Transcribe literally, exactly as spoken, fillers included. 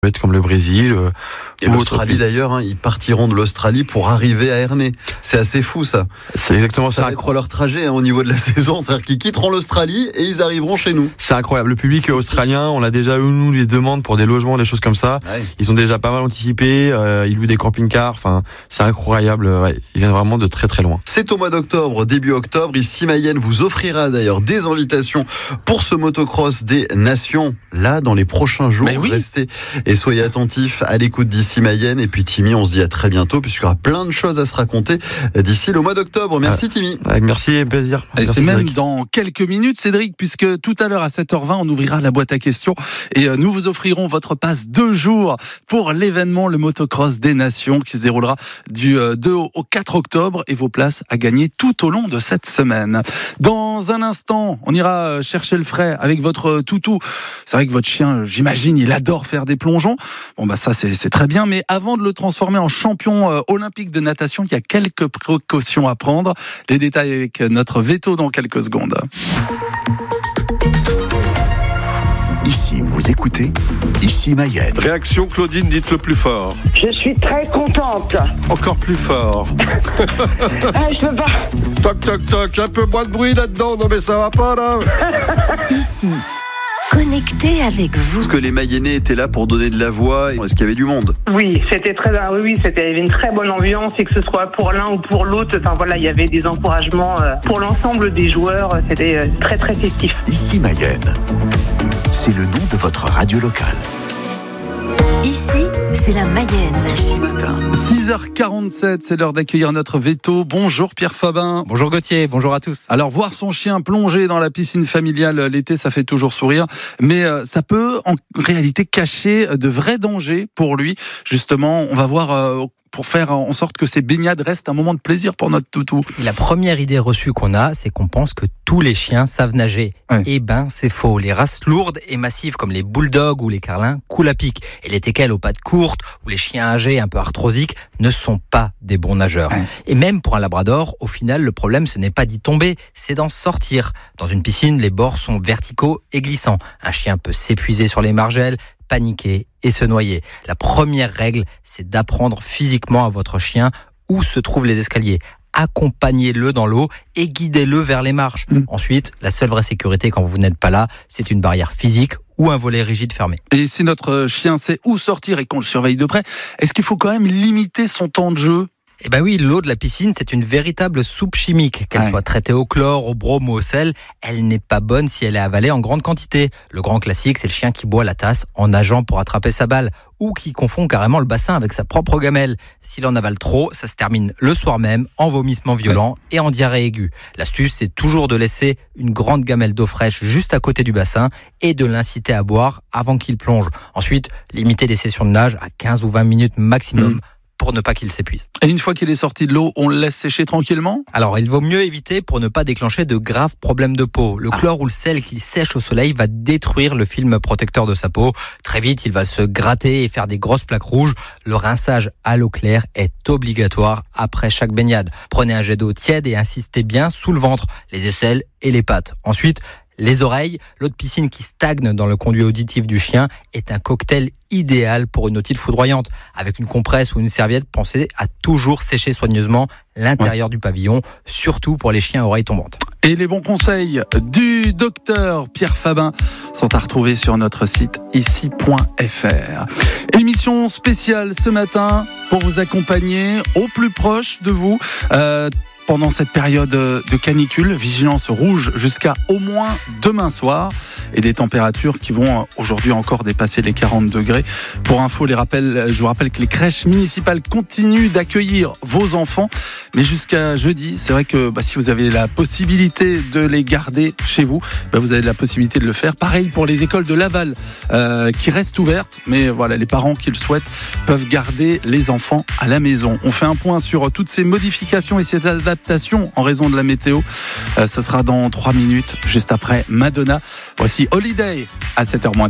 être comme le Brésil. Euh, et l'Australie d'ailleurs, hein, ils partiront de l'Australie pour arriver à Ernée. C'est assez fou ça. C'est exactement ça. Ça va être leur trajet hein, au niveau de la saison. C'est-à-dire qu'ils quitteront l'Australie et ils arriveront chez nous. C'est incroyable. Le public australien, on l'a déjà eu, nous, des demandes pour des logements, des choses comme ça. Ouais. Ils ont déjà pas mal anticipé. Euh, ils louent des camping-cars. Enfin, c'est incroyable. Ouais, ils viennent vraiment de très très loin. C'est au mois d'octobre, début octobre. Ici Mayenne vous offrira d'ailleurs des invitations pour ce motocross des nations. Là, dans les prochains jours, oui. restez et soyez attentifs à l'écoute d'ici Mayenne. Et puis Timmy, on se dit à très bientôt puisqu'il y aura plein de choses à se raconter d'ici le mois d'octobre. Merci ah, Timmy. Avec merci et plaisir. Et merci, c'est même Cédric. Dans quelques minutes, Cédric, puisque tout à l'heure à sept heures vingt, on ouvrira la boîte à questions et nous vous offrirons votre passe deux jours pour l'événement le motocross des nations qui se déroulera du deux au quatre octobre et vos places à gagner tout au long de cette semaine. Dans un instant, on ira chercher le frais avec votre toutou. C'est vrai que votre chien, j'imagine, il adore faire des plongeons. Bon bah ça c'est, c'est très bien, mais avant de le transformer en champion euh, olympique de natation, il y a quelques précautions à prendre. Les détails avec notre veto dans quelques secondes. Ici, vous écoutez, ici Mayenne. Réaction Claudine, dites-le plus fort. Je suis très contente. Encore plus fort. Ah, je peux pas. Toc, toc, toc, un peu moins de bruit là-dedans, non mais ça va pas là. Ici. Connecté avec vous. Est-ce que les Mayennais étaient là pour donner de la voix? Est-ce qu'il y avait du monde? Oui, c'était très, oui, oui, c'était, il y avait une très bonne ambiance et que ce soit pour l'un ou pour l'autre, enfin voilà, il y avait des encouragements pour l'ensemble des joueurs. C'était très très festif. Ici Mayenne, c'est le nom de votre radio locale. Ici, c'est la Mayenne. Ici matin. six heures quarante-sept, c'est l'heure d'accueillir notre veto. Bonjour Pierre Fabin. Bonjour Gauthier, bonjour à tous. Alors voir son chien plonger dans la piscine familiale l'été, ça fait toujours sourire, mais ça peut en réalité cacher de vrais dangers pour lui. Justement, on va voir pour faire en sorte que ces baignades restent un moment de plaisir pour notre toutou. Et la première idée reçue qu'on a, c'est qu'on pense que tous les chiens savent nager. Ouais. Eh ben, c'est faux. Les races lourdes et massives comme les bulldogs ou les carlins coulent à pic. Et les teckels aux pattes courtes ou les chiens âgés un peu arthrosiques ne sont pas des bons nageurs. Ouais. Et même pour un labrador, au final, le problème, ce n'est pas d'y tomber, c'est d'en sortir. Dans une piscine, les bords sont verticaux et glissants. Un chien peut s'épuiser sur les margelles, paniquer et se noyer. La première règle, c'est d'apprendre physiquement à votre chien où se trouvent les escaliers. Accompagnez-le dans l'eau et guidez-le vers les marches. Mmh. Ensuite, la seule vraie sécurité quand vous n'êtes pas là, c'est une barrière physique ou un volet rigide fermé. Et si notre chien sait où sortir et qu'on le surveille de près, est-ce qu'il faut quand même limiter son temps de jeu ? Eh ben oui, l'eau de la piscine, c'est une véritable soupe chimique. Qu'elle ouais. soit traitée au chlore, au brome ou au sel, elle n'est pas bonne si elle est avalée en grande quantité. Le grand classique, c'est le chien qui boit la tasse en nageant pour attraper sa balle ou qui confond carrément le bassin avec sa propre gamelle. S'il en avale trop, ça se termine le soir même en vomissement violent ouais. et en diarrhée aiguë. L'astuce, c'est toujours de laisser une grande gamelle d'eau fraîche juste à côté du bassin et de l'inciter à boire avant qu'il plonge. Ensuite, limiter les sessions de nage à quinze ou vingt minutes maximum. Mmh. pour ne pas qu'il s'épuise. Et une fois qu'il est sorti de l'eau, on le laisse sécher tranquillement ? Alors, il vaut mieux éviter pour ne pas déclencher de graves problèmes de peau. Le ah. chlore ou le sel qu'il sèche au soleil va détruire le film protecteur de sa peau. Très vite, il va se gratter et faire des grosses plaques rouges. Le rinçage à l'eau claire est obligatoire après chaque baignade. Prenez un jet d'eau tiède et insistez bien sous le ventre, les aisselles et les pattes. Ensuite, les oreilles, l'eau de piscine qui stagne dans le conduit auditif du chien est un cocktail idéal pour une otite foudroyante. Avec une compresse ou une serviette, pensez à toujours sécher soigneusement l'intérieur ouais. du pavillon, surtout pour les chiens à oreilles tombantes. Et les bons conseils du docteur Pierre Fabin sont à retrouver sur notre site ici point f r. Émission spéciale ce matin pour vous accompagner au plus proche de vous. Euh, Pendant cette période de canicule, vigilance rouge jusqu'à au moins demain soir et des températures qui vont aujourd'hui encore dépasser les quarante degrés. Pour info, les rappels, je vous rappelle que les crèches municipales continuent d'accueillir vos enfants, mais jusqu'à jeudi, c'est vrai que bah, si vous avez la possibilité de les garder chez vous, bah, vous avez la possibilité de le faire. Pareil pour les écoles de Laval euh, qui restent ouvertes, mais voilà, les parents qui le souhaitent peuvent garder les enfants à la maison. On fait un point sur toutes ces modifications et ces adaptation en raison de la météo. Euh, ce sera dans trois minutes, juste après Madonna. Voici Holiday à sept heures moins.